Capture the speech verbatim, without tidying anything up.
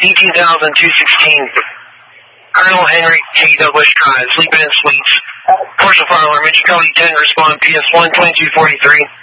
eighteen thousand two sixteen. Colonel Henry K. Douglas Drive, Sleeping in Suites. Commercial fire alarm, Mitchell County ten, respond P S one twenty-two forty-three.